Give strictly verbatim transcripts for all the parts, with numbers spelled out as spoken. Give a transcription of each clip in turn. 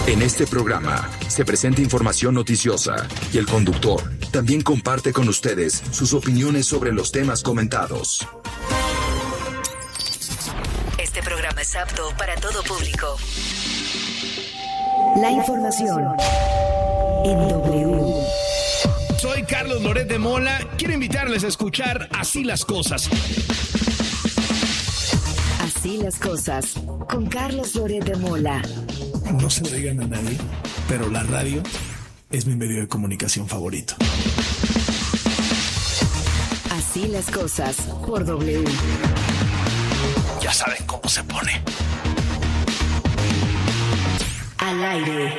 En este programa se presenta información noticiosa y el conductor también comparte con ustedes sus opiniones sobre los temas comentados. Este programa es apto para todo público. La información en W. Soy Carlos Loret de Mola. Quiero invitarles a escuchar Así las Cosas. Así las cosas, con Carlos Loret de Mola. No se lo digan a nadie, pero la radio es mi medio de comunicación favorito. Así las cosas, por W. Ya saben cómo se pone. Al aire.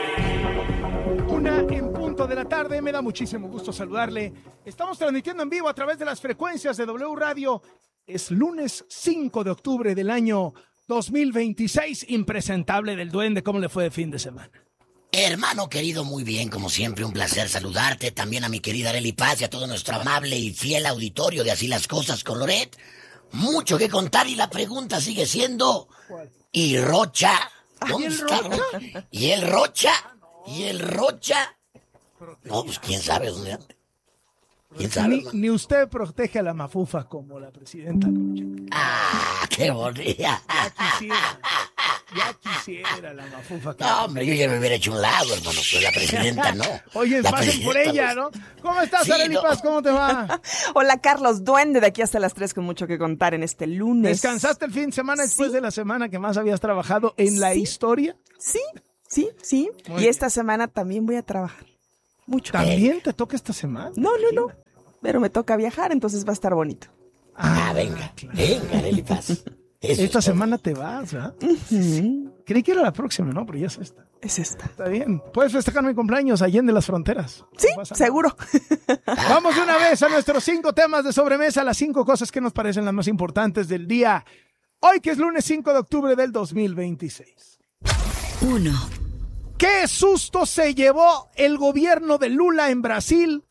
Una en punto de la tarde, me da muchísimo gusto saludarle. Estamos transmitiendo en vivo a través de las frecuencias de W Radio. Es lunes cinco de octubre del año dos mil veintiséis. Impresentable del Duende, ¿cómo le fue de fin de semana? Hermano querido, muy bien, como siempre, un placer saludarte. También a mi querida Arely Paz y a todo nuestro amable y fiel auditorio de Así las Cosas con Loret. Mucho que contar y la pregunta sigue siendo... ¿Cuál? ¿Y Rocha? ¿Dónde ¿Y el está Rocha? Rocha? ¿Y el Rocha? ¿Y el Rocha? No, pues quién sabe dónde anda. ¿Quién sabe? Ni, ni usted protege a la mafufa como la presidenta Rocha. Ah, qué bonita. Ya quisiera, ya quisiera la mafufa. Que... No, hombre, yo ya me hubiera hecho un lado, hermano, pero la presidenta no. Oye, La pasen por presidenta ella, no. ¿no? ¿Cómo estás, Sí, Arely no. Paz? ¿Cómo te va? Hola, Carlos Duende, de aquí hasta las tres con mucho que contar en este lunes. ¿Descansaste el fin de semana después Sí. de la semana que más habías trabajado en la Sí. historia? Sí, sí, sí. Muy y bien. esta semana también voy a trabajar. Mucho. ¿También te toca esta semana? No, no, no. Pero me toca viajar, entonces va a estar bonito. Ah, venga, venga, Arely Paz. Eso Esta es todo. semana te vas, ¿verdad? Ujú. Creí que era la próxima, ¿no? Pero ya es esta. Es esta. Está bien. Puedes festejar mi cumpleaños allende las fronteras. Sí, No pasa nada. seguro. Vamos de una vez a nuestros cinco temas de sobremesa, las cinco cosas que nos parecen las más importantes del día. Hoy que es lunes cinco de octubre del dos mil veintiséis. Uno. ¡Qué susto se llevó el gobierno de Lula en Brasil!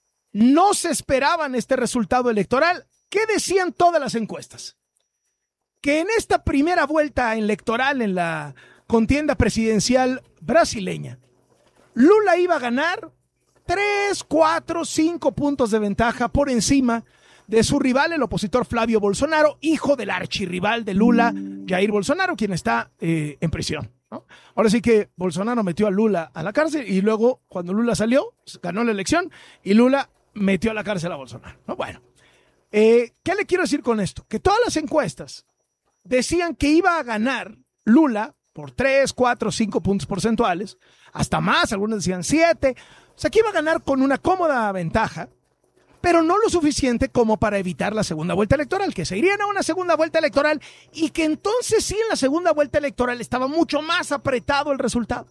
No se esperaban este resultado electoral. ¿Qué decían todas las encuestas? Que en esta primera vuelta electoral en la contienda presidencial brasileña, Lula iba a ganar tres, cuatro, cinco puntos de ventaja por encima de su rival, el opositor Flavio Bolsonaro, hijo del archirrival de Lula, Jair Bolsonaro, quien está eh, en prisión, ¿no? Ahora sí que Bolsonaro metió a Lula a la cárcel y luego, cuando Lula salió, ganó la elección y Lula metió a la cárcel a Bolsonaro, ¿no? Bueno, eh, ¿qué le quiero decir con esto? Que todas las encuestas decían que iba a ganar Lula por tres, cuatro, cinco puntos porcentuales, hasta más, algunos decían siete, o sea que iba a ganar con una cómoda ventaja, pero no lo suficiente como para evitar la segunda vuelta electoral, que se irían a una segunda vuelta electoral y que entonces sí en la segunda vuelta electoral estaba mucho más apretado el resultado.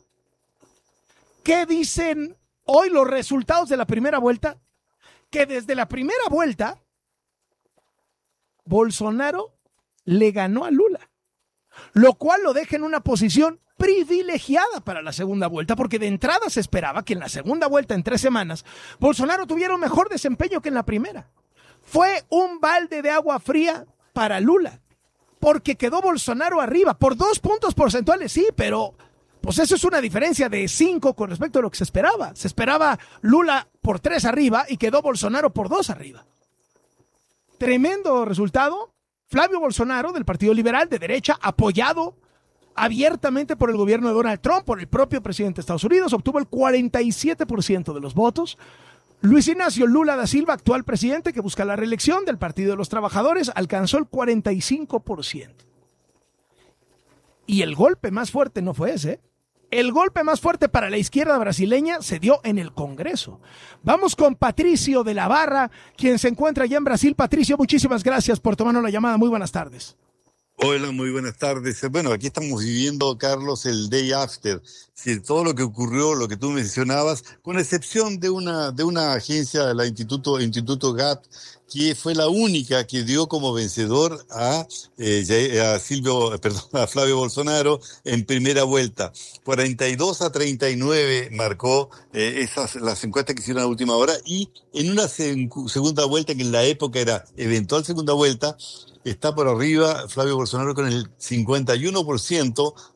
¿Qué dicen hoy los resultados de la primera vuelta? Que desde la primera vuelta Bolsonaro le ganó a Lula, lo cual lo deja en una posición privilegiada para la segunda vuelta, porque de entrada se esperaba que en la segunda vuelta, en tres semanas, Bolsonaro tuviera un mejor desempeño que en la primera. Fue un balde de agua fría para Lula, porque quedó Bolsonaro arriba, por dos puntos porcentuales, sí, pero pues eso es una diferencia de cinco con respecto a lo que se esperaba. Se esperaba Lula por tres arriba y quedó Bolsonaro por dos arriba. Tremendo resultado. Flavio Bolsonaro, del Partido Liberal de derecha, apoyado abiertamente por el gobierno de Donald Trump, por el propio presidente de Estados Unidos, obtuvo el cuarenta y siete por ciento de los votos. Luis Ignacio Lula da Silva, actual presidente que busca la reelección del Partido de los Trabajadores, alcanzó el cuarenta y cinco por ciento. Y el golpe más fuerte no fue ese, ¿eh? El golpe más fuerte para la izquierda brasileña se dio en el Congreso. Vamos con Patricio de la Barra, quien se encuentra allá en Brasil. Patricio, muchísimas gracias por tomarnos la llamada. Muy buenas tardes. Hola, muy buenas tardes. Bueno, aquí estamos viviendo, Carlos, el day after. Sí, todo lo que ocurrió, lo que tú mencionabas, con excepción de una de una agencia, la Instituto Instituto G A P, que fue la única que dio como vencedor a, eh, a Silvio, perdón, a Flavio Bolsonaro en primera vuelta. cuarenta y dos a treinta y nueve marcó eh, esas las encuestas que hicieron a última hora, y en una se- segunda vuelta, que en la época era eventual segunda vuelta, está por arriba Flavio Bolsonaro con el cincuenta y uno por ciento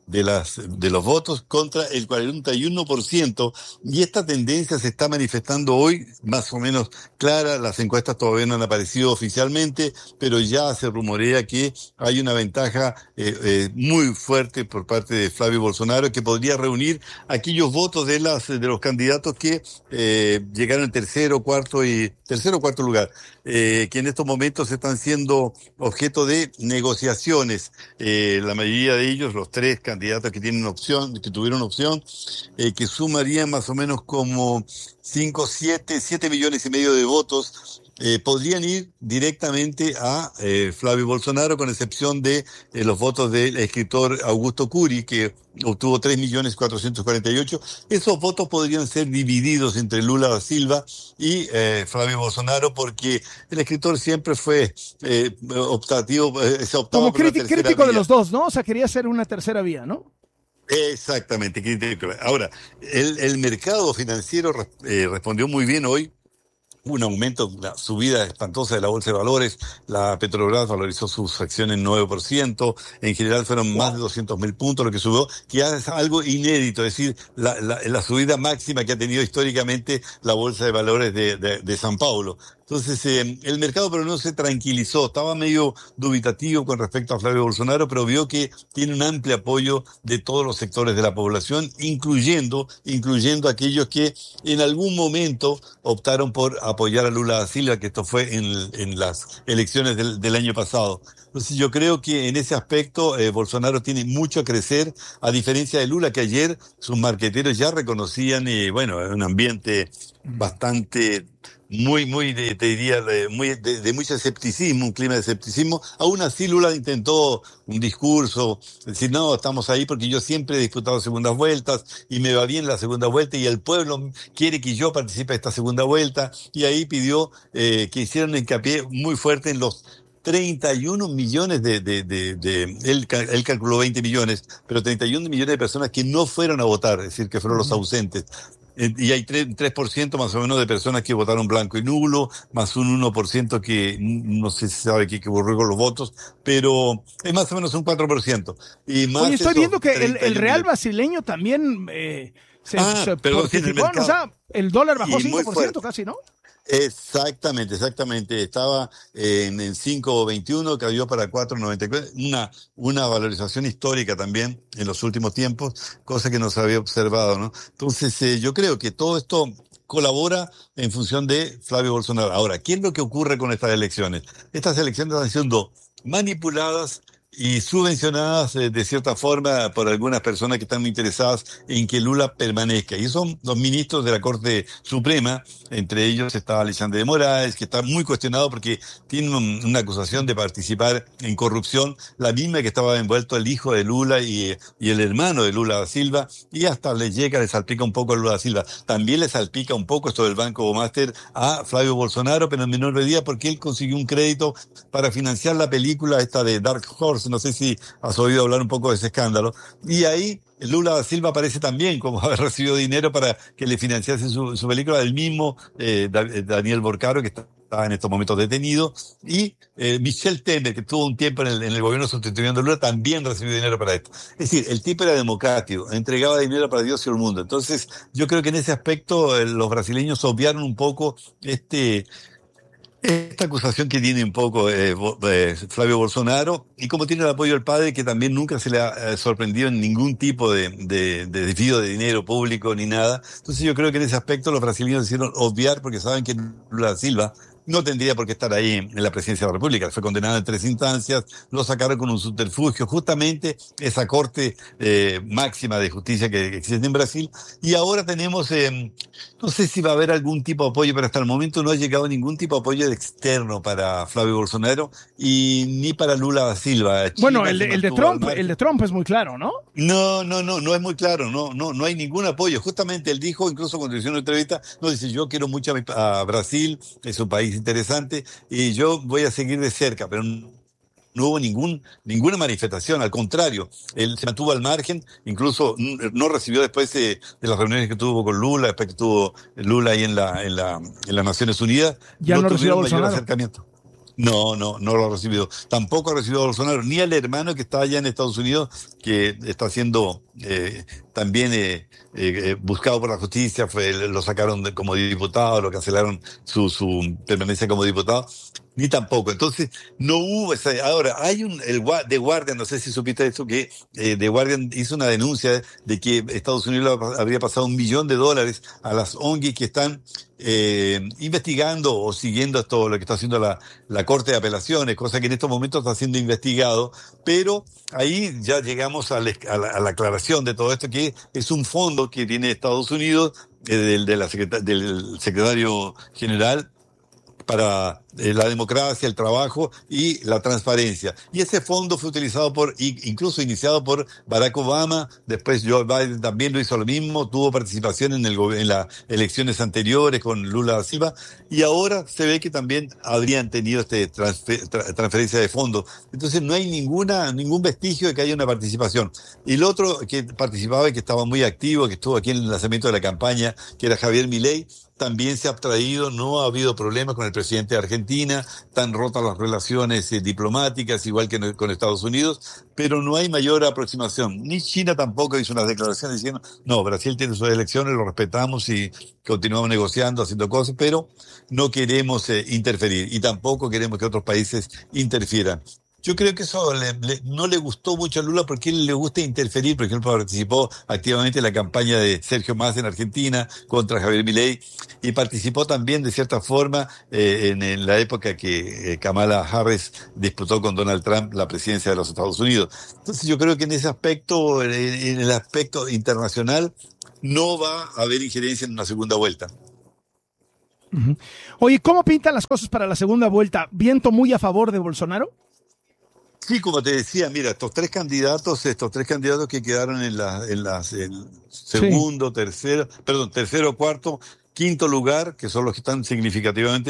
de las de los votos contra el cuarenta y uno por ciento, y esta tendencia se está manifestando hoy más o menos clara. Las encuestas todavía no han aparecido oficialmente, pero ya se rumorea que hay una ventaja eh, eh, muy fuerte por parte de Flavio Bolsonaro, que podría reunir aquellos votos de las de los candidatos que eh, llegaron en tercero, cuarto y tercero, cuarto lugar, eh, que en estos momentos están siendo objeto de negociaciones. Eh, la mayoría de ellos, los tres candidatos que tienen opción, que tuvieron opción, eh, que sumarían más o menos como cinco, siete, siete millones y medio de votos, eh, podrían ir directamente a eh, Flavio Bolsonaro, con excepción de eh, los votos del escritor Augusto Curi, que obtuvo tres millones cuatrocientos cuarenta y ocho. Esos votos podrían ser divididos entre Lula da Silva y eh, Flavio Bolsonaro, porque el escritor siempre fue eh, optativo, eh, se optaba como por una crítico, tercera crítico de vía. los dos, ¿no? O sea, quería hacer una tercera vía, ¿no? Exactamente, crítico. Ahora, el, el mercado financiero eh, respondió muy bien hoy. Un aumento, una subida espantosa de la bolsa de valores. La Petrobras valorizó sus acciones en nueve por ciento. En general fueron más de doscientos mil puntos lo que subió, que es algo inédito, es decir, la, la, la subida máxima que ha tenido históricamente la bolsa de valores de, de, de San Paulo. Entonces, eh, el mercado pero no se tranquilizó, estaba medio dubitativo con respecto a Flavio Bolsonaro, pero vio que tiene un amplio apoyo de todos los sectores de la población, incluyendo, incluyendo aquellos que en algún momento optaron por apoyar a Lula da Silva, que esto fue en, en las elecciones del, del año pasado. Entonces yo creo que en ese aspecto eh, Bolsonaro tiene mucho a crecer, a diferencia de Lula, que ayer sus marqueteros ya reconocían, y bueno, un ambiente bastante... muy, muy, de, te diría, de, muy, de, de mucho escepticismo, un clima de escepticismo. Aún así Lula intentó un discurso, decir, no, estamos ahí porque yo siempre he disputado segundas vueltas y me va bien la segunda vuelta y el pueblo quiere que yo participe de esta segunda vuelta, y ahí pidió eh, que hicieran hincapié muy fuerte en los treinta y uno millones de, de, de, de él, él calculó veinte millones, pero treinta y uno millones de personas que no fueron a votar, es decir, que fueron los ausentes. Y hay tres por ciento más o menos de personas que votaron blanco y nulo, más un uno por ciento que no sé si se sabe qué ocurrió con los votos, pero es más o menos un cuatro por ciento. Y más Oye, estoy viendo que el, el real millones. brasileño también eh, se, Ah, se perdón, sí, en el fortificó, ¿no? O sea, el dólar bajó Y muy cinco por ciento fuerte. casi, ¿no? Exactamente, exactamente. Estaba en, en cinco veintiuno, cayó para cuatro noventa y cuatro. Una, una valorización histórica también en los últimos tiempos, cosa que no se había observado, ¿no? Entonces, eh, yo creo que todo esto colabora en función de Flavio Bolsonaro. Ahora, ¿qué es lo que ocurre con estas elecciones? Estas elecciones están siendo manipuladas y subvencionadas eh, de cierta forma por algunas personas que están muy interesadas en que Lula permanezca. Y son los ministros de la Corte Suprema, entre ellos está Alexandre de Moraes, que está muy cuestionado porque tiene un, una acusación de participar en corrupción, la misma que estaba envuelto el hijo de Lula y, y el hermano de Lula da Silva, y hasta le llega, le salpica un poco a Lula da Silva. También le salpica un poco esto del Banco Master a Flavio Bolsonaro, pero en menor medida porque él consiguió un crédito para financiar la película esta de Dark Horse. No sé si has oído hablar un poco de ese escándalo. Y ahí Lula da Silva aparece también como haber recibido dinero para que le financiase su, su película, del mismo eh, Daniel Borcaro, que está en estos momentos detenido, y eh, Michel Temer, que tuvo un tiempo en el, en el gobierno sustituyendo a Lula, también recibió dinero para esto. Es decir, el tipo era democrático, entregaba dinero para Dios y el mundo. Entonces, yo creo que en ese aspecto eh, los brasileños obviaron un poco este... esta acusación que tiene un poco eh, eh, Flavio Bolsonaro, y como tiene el apoyo del padre, que también nunca se le ha eh, sorprendido en ningún tipo de, de, de desvío de dinero público ni nada. Entonces yo creo que en ese aspecto los brasileños hicieron obviar, porque saben que Lula da Silva no tendría por qué estar ahí en la presidencia de la República. Fue condenado en tres instancias, lo sacaron con un subterfugio, justamente esa corte eh, máxima de justicia que, que existe en Brasil. Y ahora tenemos, eh, no sé si va a haber algún tipo de apoyo, pero hasta el momento no ha llegado ningún tipo de apoyo externo para Flavio Bolsonaro y ni para Lula da Silva. China Bueno, el, se el de mantuvo al Trump, margen. el de Trump es muy claro, ¿no? No, no, no, no es muy claro, no, no, no hay ningún apoyo. Justamente él dijo, incluso cuando hizo una entrevista, no dice, yo quiero mucho a, mi, a Brasil, es un país interesante, y yo voy a seguir de cerca, pero no, no hubo ningún, ninguna manifestación, al contrario, él se mantuvo al margen, incluso no recibió después de, de las reuniones que tuvo con Lula, después que tuvo Lula ahí en la, en la, en las Naciones Unidas, Ya no recibió a tuvieron mayor Bolsonaro. acercamiento. No, no, no lo ha recibido. Tampoco ha recibido a Bolsonaro, ni al hermano que está allá en Estados Unidos, que está siendo eh, también eh, eh, buscado por la justicia. Fue, lo sacaron de, como diputado, lo cancelaron su, su permanencia como diputado. Ni tampoco. Entonces, no hubo esa. Ahora, hay un. El The Guardian, no sé si supiste esto, que eh, The Guardian hizo una denuncia de que Estados Unidos habría pasado un millón de dólares a las O N G que están eh, investigando o siguiendo esto, lo que está haciendo la, la Corte de Apelaciones, cosa que en estos momentos está siendo investigado. Pero ahí ya llegamos a la, a la, a la aclaración de todo esto, que es un fondo que tiene Estados Unidos, eh, del, de la secreta, del secretario general, para eh, la democracia, el trabajo y la transparencia. Y ese fondo fue utilizado por, incluso iniciado por Barack Obama, después Joe Biden también lo hizo lo mismo, tuvo participación en, el, en las elecciones anteriores con Lula da Silva, y ahora se ve que también habrían tenido este transfer, tra, transferencia de fondos. Entonces no hay ninguna, ningún vestigio de que haya una participación. Y el otro que participaba y que estaba muy activo, que estuvo aquí en el lanzamiento de la campaña, que era Javier Milei, también se ha abstraído, no ha habido problemas con el presidente de Argentina, están rotas las relaciones eh, diplomáticas, igual que con Estados Unidos, pero no hay mayor aproximación. Ni China tampoco hizo unas declaraciones diciendo, no, Brasil tiene sus elecciones, lo respetamos y continuamos negociando, haciendo cosas, pero no queremos eh, interferir y tampoco queremos que otros países interfieran. Yo creo que eso le, le, no le gustó mucho a Lula porque él le gusta interferir. Por ejemplo, participó activamente en la campaña de Sergio Massa en Argentina contra Javier Milei y participó también de cierta forma eh, en, en la época que eh, Kamala Harris disputó con Donald Trump la presidencia de los Estados Unidos. Entonces yo creo que en ese aspecto, en, en el aspecto internacional, no va a haber injerencia en una segunda vuelta. Uh-huh. Oye, ¿cómo pintan las cosas para la segunda vuelta? ¿Viento muy a favor de Bolsonaro? Sí, como te decía, mira, estos tres candidatos, estos tres candidatos que quedaron en la, en las, en segundo, sí. tercero, perdón, tercero, cuarto, quinto lugar, que son los que están significativamente,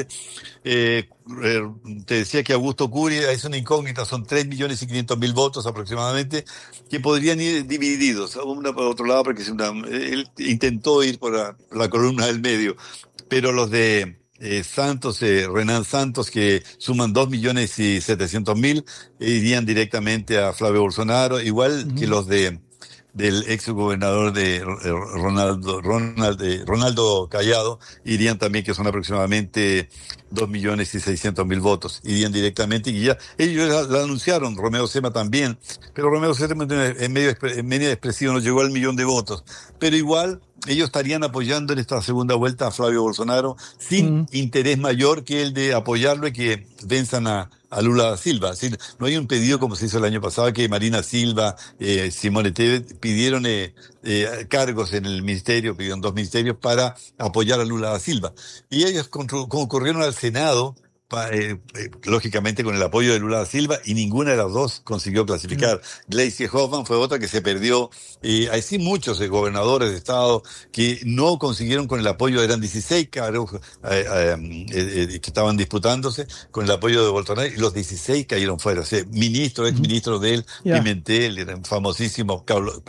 eh, eh, te decía que Augusto Curi es una incógnita, son tres millones y quinientos mil votos aproximadamente, que podrían ir divididos, uno por otro lado, porque una, él intentó ir por la, la columna del medio, pero los de Eh, Santos, eh, Renan Santos, que suman dos millones y setecientos mil, irían directamente a Flavio Bolsonaro, igual uh-huh. que los de del ex gobernador de eh, Ronaldo, Ronald, eh, Ronaldo Callado, irían también, que son aproximadamente dos millones y seiscientos mil votos, irían directamente, y ya ellos lo anunciaron, Romeo Zema también, pero Romeo Zema en medio, en medio expresivo no llegó al millón de votos, pero igual ellos estarían apoyando en esta segunda vuelta a Flavio Bolsonaro sin uh-huh. interés mayor que el de apoyarlo y que venzan a, a Lula da Silva. Es decir, no hay un pedido como se hizo el año pasado que Marina Silva, eh, Simone Tebet pidieron eh, eh, cargos en el ministerio, pidieron dos ministerios para apoyar a Lula da Silva. Y ellos concurrieron al Senado, Pa, eh, eh, lógicamente con el apoyo de Lula da Silva, y ninguna de las dos consiguió clasificar. Mm. Gleisi Hoffmann fue otra que se perdió. Eh, hay sí muchos eh, gobernadores de estado que no consiguieron con el apoyo, eran dieciséis cargos eh, eh, eh, que estaban disputándose con el apoyo de Bolsonaro, y los dieciséis cayeron fuera. O sea, ministro, ex ministro de él, yeah. Pimentel, era famosísimo,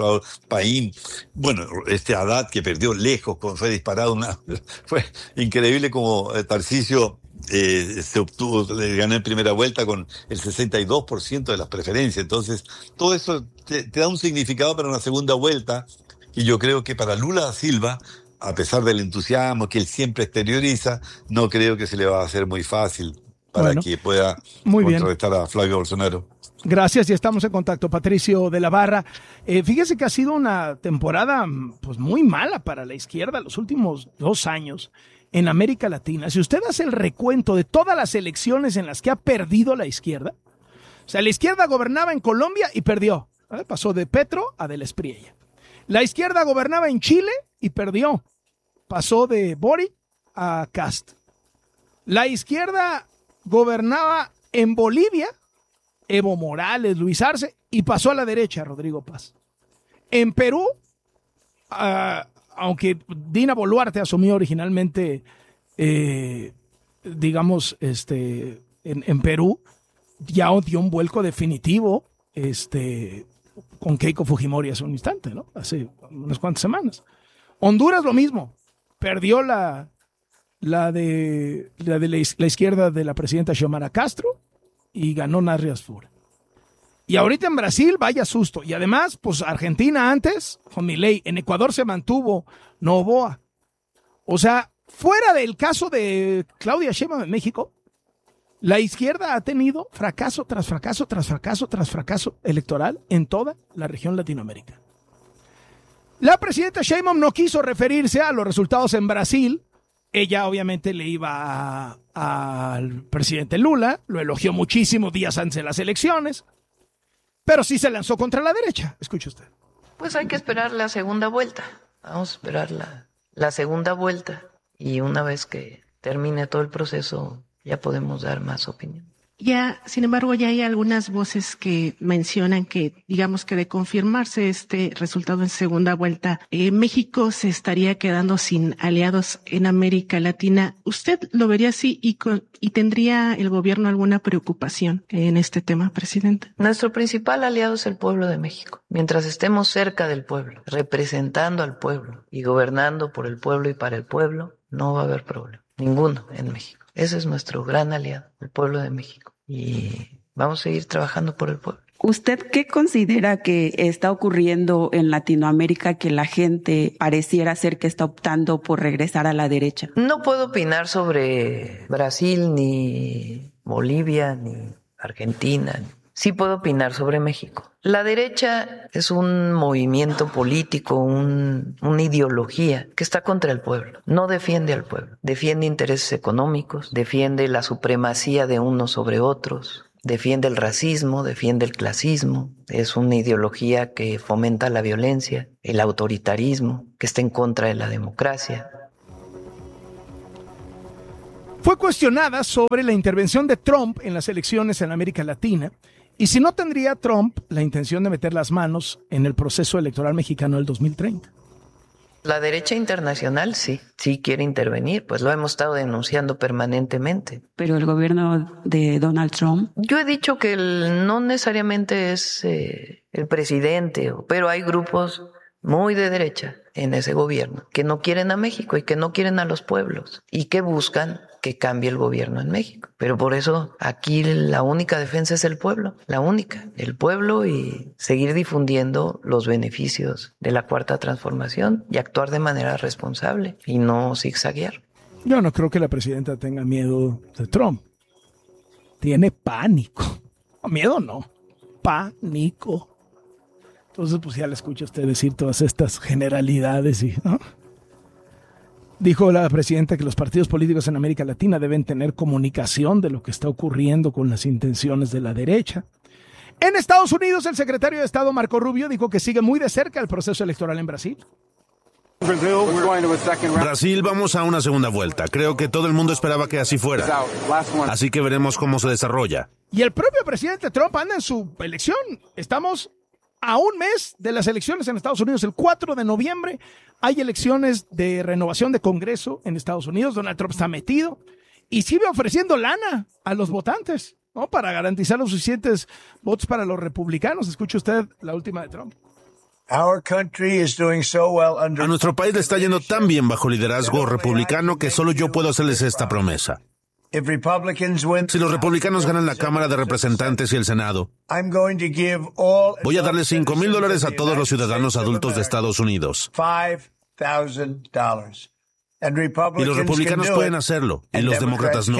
Paín, bueno, este Haddad que perdió lejos, fue disparado, una, fue increíble como eh, Tarcisio Eh, se obtuvo, le ganó en primera vuelta con el sesenta y dos por ciento de las preferencias. Entonces, todo eso te, te da un significado para una segunda vuelta, y yo creo que para Lula da Silva, a pesar del entusiasmo que él siempre exterioriza, no creo que se le va a hacer muy fácil para bueno, que pueda contrarrestar a Flavio Bolsonaro. Gracias, y estamos en contacto. Patricio de la Barra, eh, fíjese que ha sido una temporada pues muy mala para la izquierda los últimos dos años en América Latina. Si usted hace el recuento de todas las elecciones en las que ha perdido la izquierda, o sea, la izquierda gobernaba en Colombia y perdió, ¿eh? Pasó de Petro a Del Espriella. La izquierda gobernaba en Chile y perdió, pasó de Boric a Kast. La izquierda gobernaba en Bolivia, Evo Morales, Luis Arce, y pasó a la derecha, Rodrigo Paz. En Perú, uh, aunque Dina Boluarte asumió originalmente, eh, digamos, este, en, en Perú, ya dio un vuelco definitivo, este, con Keiko Fujimori hace un instante, ¿no? Hace unas cuantas semanas. Honduras lo mismo, perdió la, la de, la, de la, la izquierda de la presidenta Xiomara Castro y ganó Narrias Fura. Y ahorita en Brasil, vaya susto. Y además, pues Argentina antes, con Milei, en Ecuador se mantuvo Noboa. O sea, fuera del caso de Claudia Sheinbaum en México, la izquierda ha tenido fracaso tras fracaso, tras fracaso, tras fracaso electoral en toda la región latinoamericana. La presidenta Sheinbaum no quiso referirse a los resultados en Brasil. Ella obviamente le iba al presidente Lula, lo elogió muchísimo días antes de las elecciones, pero sí se lanzó contra la derecha. Escuche usted. Pues hay que esperar la segunda vuelta. Vamos a esperar la, la segunda vuelta y una vez que termine todo el proceso ya podemos dar más opinión. Ya, sin embargo, ya hay algunas voces que mencionan que, digamos que de confirmarse este resultado en segunda vuelta, eh, México se estaría quedando sin aliados en América Latina. ¿Usted lo vería así y, con, y tendría el gobierno alguna preocupación en este tema, presidente? Nuestro principal aliado es el pueblo de México. Mientras estemos cerca del pueblo, representando al pueblo y gobernando por el pueblo y para el pueblo, no va a haber problema. Ninguno en México. Ese es nuestro gran aliado, el pueblo de México. Y vamos a seguir trabajando por el pueblo. ¿Usted qué considera que está ocurriendo en Latinoamérica que la gente pareciera ser que está optando por regresar a la derecha? No puedo opinar sobre Brasil, ni Bolivia, ni Argentina. Sí puedo opinar sobre México. La derecha es un movimiento político, un, una ideología que está contra el pueblo. No defiende al pueblo. Defiende intereses económicos, defiende la supremacía de unos sobre otros, defiende el racismo, defiende el clasismo. Es una ideología que fomenta la violencia, el autoritarismo, que está en contra de la democracia. Fue cuestionada sobre la intervención de Trump en las elecciones en América Latina y si no tendría Trump la intención de meter las manos en el proceso electoral mexicano del dos mil treinta. La derecha internacional sí, sí quiere intervenir, pues lo hemos estado denunciando permanentemente. Pero el gobierno de Donald Trump... Yo he dicho que el, no necesariamente es eh, el presidente, pero hay grupos muy de derecha en ese gobierno que no quieren a México y que no quieren a los pueblos y que buscan que cambie el gobierno en México. Pero por eso aquí la única defensa es el pueblo, la única, el pueblo, y seguir difundiendo los beneficios de la Cuarta Transformación y actuar de manera responsable y no zigzaguear. Yo no creo que la presidenta tenga miedo de Trump. Tiene pánico. Miedo no, pánico. Entonces, pues ya le escucho a usted decir todas estas generalidades y, ¿no? Dijo la presidenta que los partidos políticos en América Latina deben tener comunicación de lo que está ocurriendo con las intenciones de la derecha. En Estados Unidos, el secretario de Estado Marco Rubio dijo que sigue muy de cerca el proceso electoral en Brasil. Brasil, vamos a una segunda vuelta. Creo que todo el mundo esperaba que así fuera. Así que veremos cómo se desarrolla. Y el propio presidente Trump anda en su elección. Estamos a un mes de las elecciones en Estados Unidos, el cuatro de noviembre, hay elecciones de renovación de Congreso en Estados Unidos. Donald Trump está metido y sigue ofreciendo lana a los votantes, ¿no? Para garantizar los suficientes votos para los republicanos. Escuche usted la última de Trump. A nuestro país le está yendo tan bien bajo liderazgo republicano que solo yo puedo hacerles esta promesa. Si los republicanos ganan la Cámara de Representantes y el Senado, voy a darle cinco mil dólares a todos los ciudadanos adultos de Estados Unidos. Y los republicanos pueden hacerlo, y los demócratas no.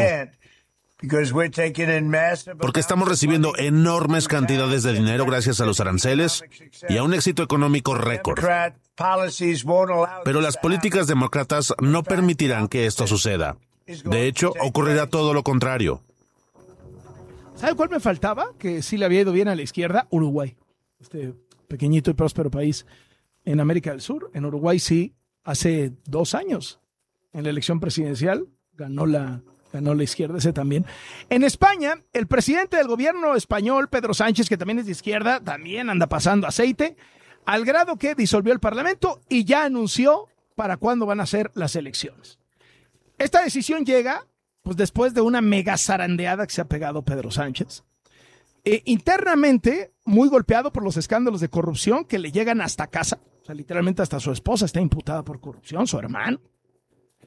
Porque estamos recibiendo enormes cantidades de dinero gracias a los aranceles y a un éxito económico récord. Pero las políticas demócratas no permitirán que esto suceda. De hecho, ocurrirá todo lo contrario. ¿Sabe cuál me faltaba? Que sí le había ido bien a la izquierda. Uruguay. Este pequeñito y próspero país en América del Sur. En Uruguay sí, hace dos años, en la elección presidencial, ganó la, ganó la izquierda, ese también. En España, el presidente del gobierno español, Pedro Sánchez, que también es de izquierda, también anda pasando aceite, al grado que disolvió el Parlamento y ya anunció para cuándo van a ser las elecciones. Esta decisión llega pues después de una mega zarandeada que se ha pegado Pedro Sánchez. Eh, internamente, muy golpeado por los escándalos de corrupción que le llegan hasta casa. O sea, literalmente hasta su esposa está imputada por corrupción, su hermano.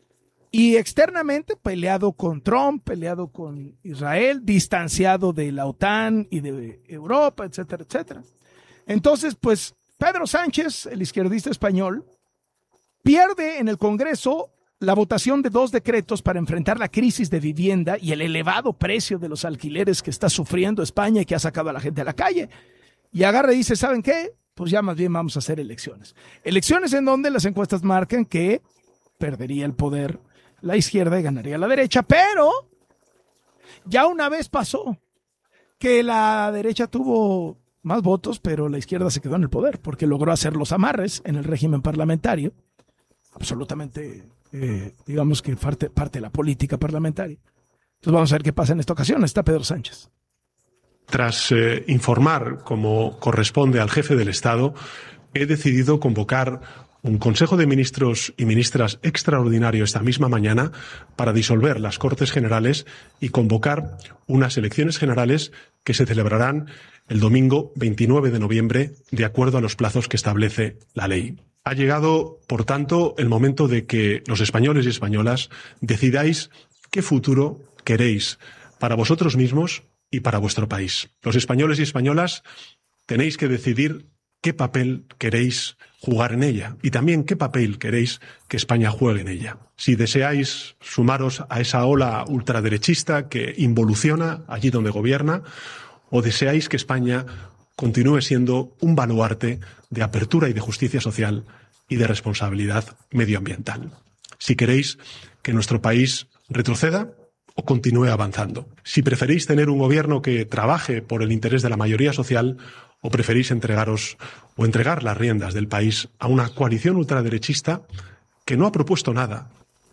Y externamente peleado con Trump, peleado con Israel, distanciado de la OTAN y de Europa, etcétera, etcétera. Entonces, pues Pedro Sánchez, el izquierdista español, pierde en el Congreso la votación de dos decretos para enfrentar la crisis de vivienda y el elevado precio de los alquileres que está sufriendo España y que ha sacado a la gente a la calle. Y agarra y dice, ¿saben qué? Pues ya más bien vamos a hacer elecciones. Elecciones en donde las encuestas marcan que perdería el poder la izquierda y ganaría la derecha, pero ya una vez pasó que la derecha tuvo más votos, pero la izquierda se quedó en el poder porque logró hacer los amarres en el régimen parlamentario, absolutamente, eh, digamos que parte, parte de la política parlamentaria. Entonces vamos a ver qué pasa en esta ocasión. Está Pedro Sánchez. Tras eh, informar, como corresponde al jefe del Estado, he decidido convocar un Consejo de Ministros y Ministras extraordinario esta misma mañana para disolver las Cortes Generales y convocar unas elecciones generales que se celebrarán el domingo veintinueve de noviembre, de acuerdo a los plazos que establece la ley. Ha llegado, por tanto, el momento de que los españoles y españolas decidáis qué futuro queréis para vosotros mismos y para vuestro país. Los españoles y españolas tenéis que decidir qué papel queréis jugar en ella y también qué papel queréis que España juegue en ella. Si deseáis sumaros a esa ola ultraderechista que involuciona allí donde gobierna, o deseáis que España continúe siendo un baluarte de apertura y de justicia social y de responsabilidad medioambiental. Si queréis que nuestro país retroceda o continúe avanzando. Si preferís tener un gobierno que trabaje por el interés de la mayoría social o preferís entregaros o entregar las riendas del país a una coalición ultraderechista que no ha propuesto nada.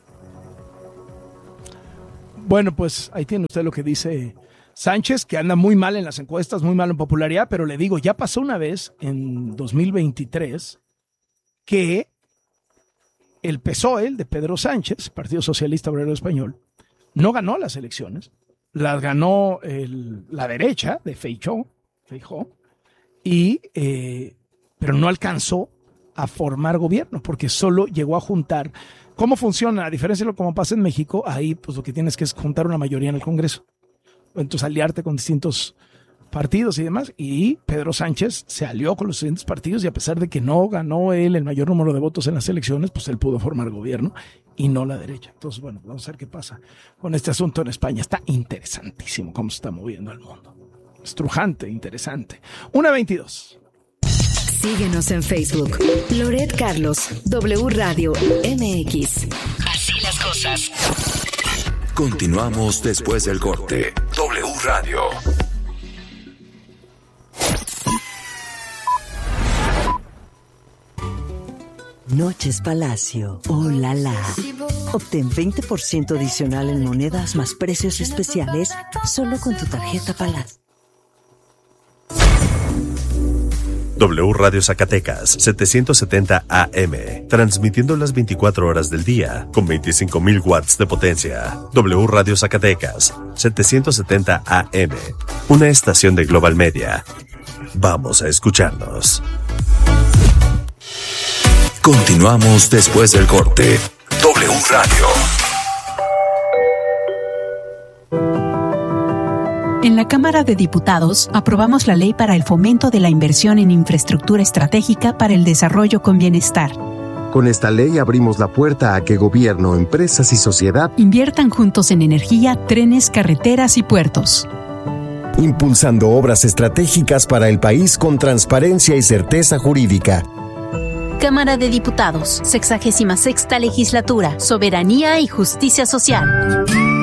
Bueno, pues ahí tiene usted lo que dice Sánchez, que anda muy mal en las encuestas, muy mal en popularidad, pero le digo, ya pasó una vez en dos mil veintitrés que el P S O E, el de Pedro Sánchez, Partido Socialista Obrero Español, no ganó las elecciones, las ganó el, la derecha de Feijóo, Feijóo y, eh, pero no alcanzó a formar gobierno porque solo llegó a juntar. ¿Cómo funciona? A diferencia de lo como pasa en México, ahí pues lo que tienes que es juntar una mayoría en el Congreso. Entonces aliarte con distintos partidos y demás, y Pedro Sánchez se alió con los distintos partidos y a pesar de que no ganó él el mayor número de votos en las elecciones, pues él pudo formar gobierno y no la derecha. Entonces, bueno, vamos a ver qué pasa con este asunto en España. Está interesantísimo cómo se está moviendo el mundo. Estrujante, interesante. una veintidós. Síguenos en Facebook. Loret Carlos, W Radio M X. Así las cosas. Continuamos después del corte. W Radio. Noches Palacio. Oh, la, la. Obtén veinte por ciento adicional en monedas más precios especiales solo con tu tarjeta Palacio. W Radio Zacatecas, setecientos setenta A M, transmitiendo las veinticuatro horas del día, con veinticinco mil watts de potencia. W Radio Zacatecas, setecientos setenta A M, una estación de Global Media. Vamos a escucharnos. Continuamos después del corte. W Radio. En la Cámara de Diputados aprobamos la ley para el fomento de la inversión en infraestructura estratégica para el desarrollo con bienestar. Con esta ley abrimos la puerta a que gobierno, empresas y sociedad inviertan juntos en energía, trenes, carreteras y puertos. Impulsando obras estratégicas para el país con transparencia y certeza jurídica. Cámara de Diputados, sexagésima sexta legislatura, soberanía y justicia social.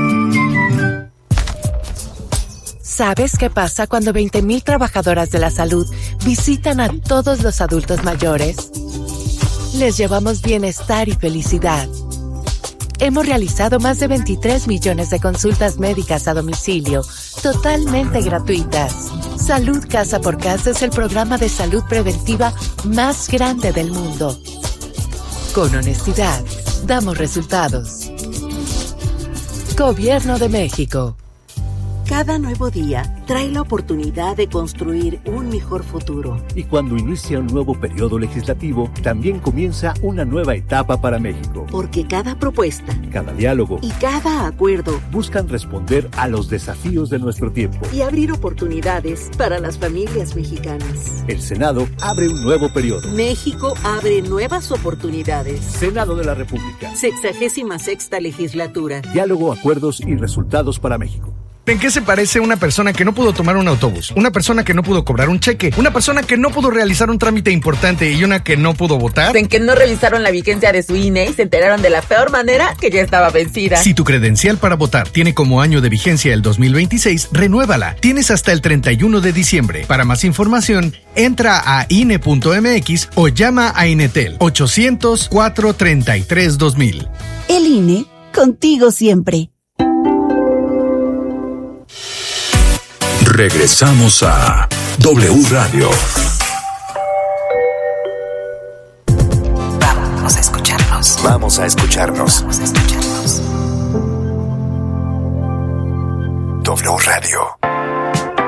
¿Sabes qué pasa cuando veinte mil trabajadoras de la salud visitan a todos los adultos mayores? Les llevamos bienestar y felicidad. Hemos realizado más de veintitrés millones de consultas médicas a domicilio, totalmente gratuitas. Salud Casa por Casa es el programa de salud preventiva más grande del mundo. Con honestidad, damos resultados. Gobierno de México. Cada nuevo día trae la oportunidad de construir un mejor futuro. Y cuando inicia un nuevo periodo legislativo, también comienza una nueva etapa para México. Porque cada propuesta, cada diálogo y cada acuerdo buscan responder a los desafíos de nuestro tiempo y abrir oportunidades para las familias mexicanas. El Senado abre un nuevo periodo. México abre nuevas oportunidades. Senado de la República. Sexagésima sexta legislatura. Diálogo, acuerdos y resultados para México. ¿En qué se parece una persona que no pudo tomar un autobús? Una persona que no pudo cobrar un cheque, una persona que no pudo realizar un trámite importante y una que no pudo votar. En que no revisaron la vigencia de su I N E y se enteraron de la peor manera que ya estaba vencida. Si tu credencial para votar tiene como año de vigencia el dos mil veintiséis, renuévala. Tienes hasta el treinta y uno de diciembre. Para más información, entra a I N E punto M X o llama a Inetel ochocientos, cuatrocientos treinta y tres, dos mil. El I N E, contigo siempre. Regresamos a W Radio. Vamos a escucharnos. Vamos a escucharnos. Vamos a escucharnos. W Radio.